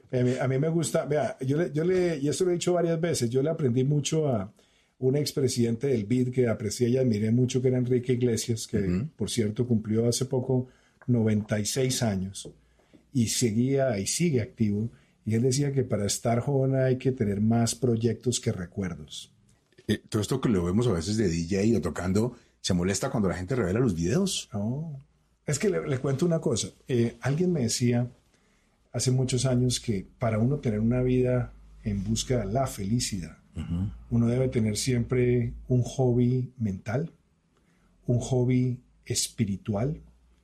A mí me gusta, vea, y esto lo he dicho varias veces, yo le aprendí mucho a un expresidente del BID que aprecié y admiré mucho, que era Enrique Iglesias, que por cierto cumplió hace poco 96 años y seguía y sigue activo. Y él decía que para estar joven hay que tener más proyectos que recuerdos. Todo esto que lo vemos a veces de DJ o tocando, ¿se molesta cuando la gente revela los videos? No, es que le cuento una cosa. Alguien me decía hace muchos años que para uno tener una vida en busca de la felicidad, uno debe tener siempre un hobby mental, un hobby espiritual,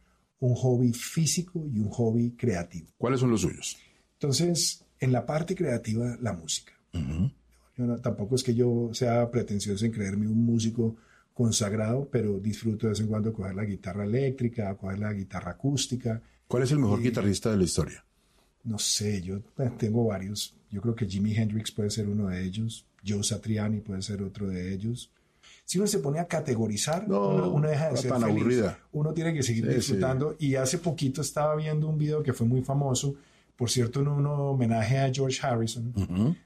un hobby físico y un hobby creativo. ¿Cuáles son los suyos? Entonces, en la parte creativa, la música. Tampoco es que yo sea pretencioso en creerme un músico consagrado, pero disfruto de vez en cuando coger la guitarra eléctrica, coger la guitarra acústica. ¿Cuál es el mejor guitarrista de la historia? No sé, yo tengo varios. Yo creo que Jimi Hendrix puede ser uno de ellos. Joe Satriani puede ser otro de ellos. Si uno se pone a categorizar, uno deja de ser tan feliz. Aburrida. Uno tiene que seguir disfrutando. Sí. Y hace poquito estaba viendo un video que fue muy famoso, por cierto, en un homenaje a George Harrison,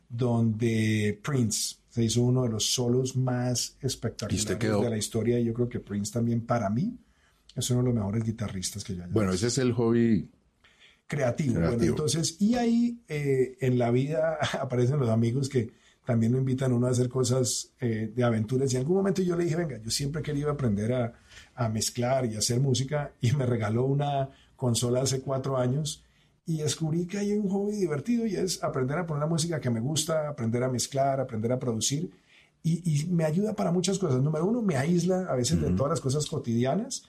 donde Prince se hizo uno de los solos más espectaculares de la historia. Y yo creo que Prince también, para mí, es uno de los mejores guitarristas que yo haya visto. Ese es el hobby creativo. Bueno, entonces, y ahí en la vida aparecen los amigos que también lo invitan a uno a hacer cosas de aventuras. Y en algún momento yo le dije, venga, yo siempre he querido aprender a mezclar y a hacer música, y me regaló una consola hace 4 años. Y descubrí que hay un hobby divertido y es aprender a poner la música que me gusta, aprender a mezclar, aprender a producir. Y me ayuda para muchas cosas. Número uno, me aísla a veces de todas las cosas cotidianas.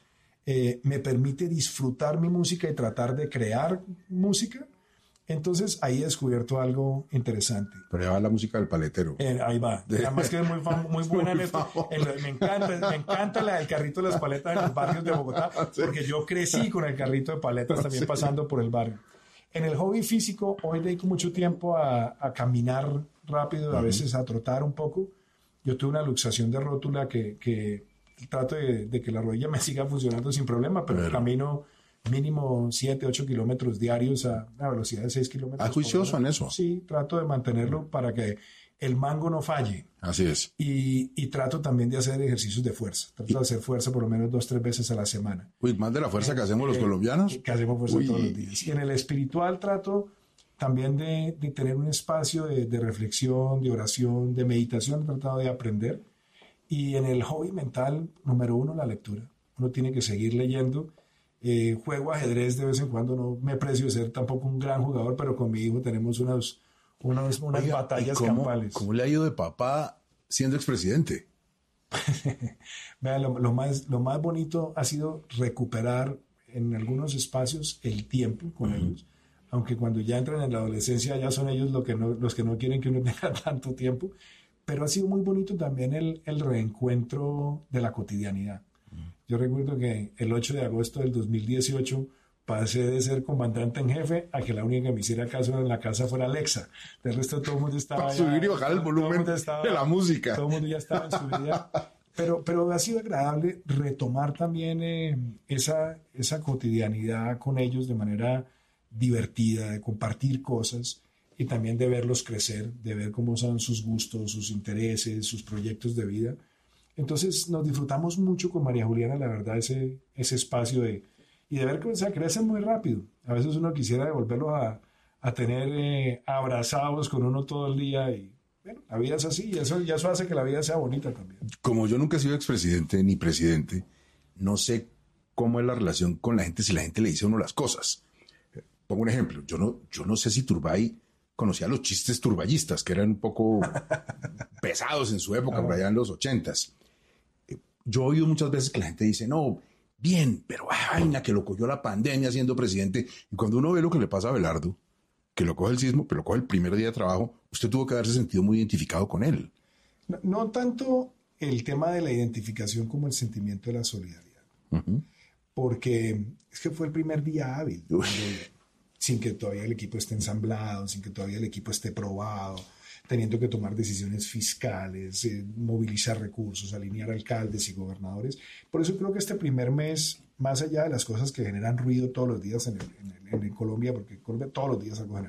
Me permite disfrutar mi música y tratar de crear música. Entonces ahí he descubierto algo interesante. Pero ya va la música del paletero. Ahí va. Además que es muy buena en esto. Me encanta la del carrito de las paletas en los barrios de Bogotá, porque yo crecí con el carrito de paletas también pasando por el barrio. En el hobby físico, hoy dedico mucho tiempo a caminar rápido, a veces a trotar un poco. Yo tuve una luxación de rótula que trato de que la rodilla me siga funcionando sin problema, pero camino mínimo 7, 8 kilómetros diarios a una velocidad de 6 kilómetros. ¿Ah, juicioso en eso? Sí, trato de mantenerlo para que el mango no falle. Así es. Y trato también de hacer ejercicios de fuerza. Trato de hacer fuerza por lo menos 2-3 veces a la semana. Uy, más de la fuerza que hacemos los colombianos. Que hacemos fuerza todos los días. Y en el espiritual trato también de tener un espacio de reflexión, de oración, de meditación. He tratado de aprender. Y en el hobby mental, número 1, la lectura. Uno tiene que seguir leyendo. Juego ajedrez de vez en cuando. No me precio de ser tampoco un gran jugador, pero con mi hijo tenemos unas batallas campales. ¿Cómo le ha ido de papá siendo expresidente? Vean, lo más bonito ha sido recuperar en algunos espacios el tiempo con ellos, aunque cuando ya entran en la adolescencia ya son ellos los que no quieren que uno tenga tanto tiempo, pero ha sido muy bonito también el reencuentro de la cotidianidad. Yo recuerdo que el 8 de agosto del 2018 pasé de ser comandante en jefe a que la única que me hiciera caso en la casa fuera Alexa. Del resto todo el mundo estaba... Para subir y bajar el volumen de la música. Todo el mundo ya estaba en su vida. Pero ha sido agradable retomar también esa cotidianidad con ellos de manera divertida, de compartir cosas y también de verlos crecer, de ver cómo son sus gustos, sus intereses, sus proyectos de vida. Entonces nos disfrutamos mucho con María Juliana, la verdad, ese espacio y de ver que crecen muy rápido. A veces uno quisiera devolverlos a tener abrazados con uno todo el día y bueno, la vida es así y eso hace que la vida sea bonita también. Como yo nunca he sido expresidente ni presidente, no sé cómo es la relación con la gente si la gente le dice a uno las cosas. Pongo un ejemplo, yo no sé si Turbay conocía los chistes turbayistas, que eran un poco pesados en su época, por allá en los 80s. Yo he oído muchas veces que la gente dice, no, bien, pero vaina, que lo cogió la pandemia siendo presidente. Y cuando uno ve lo que le pasa a Abelardo, que lo coge el sismo, pero lo coge el primer día de trabajo, usted tuvo que haberse sentido muy identificado con él. No tanto el tema de la identificación como el sentimiento de la solidaridad. Porque es que fue el primer día hábil, sin que todavía el equipo esté ensamblado, sin que todavía el equipo esté probado, teniendo que tomar decisiones fiscales, movilizar recursos, alinear alcaldes y gobernadores. Por eso creo que este primer mes, más allá de las cosas que generan ruido todos los días en Colombia, porque en Colombia todos los días algo genera